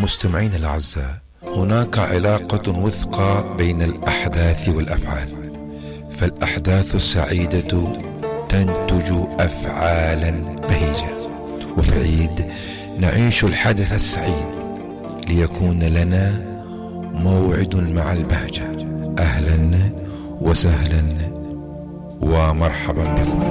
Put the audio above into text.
مستمعين الأعزاء، هناك علاقة وثقى بين الأحداث والأفعال، فالأحداث السعيدة تنتج أفعالا بهيجة، وفي العيد نعيش الحدث السعيد ليكون لنا موعد مع البهجة. أهلا وسهلا ومرحبا بكم.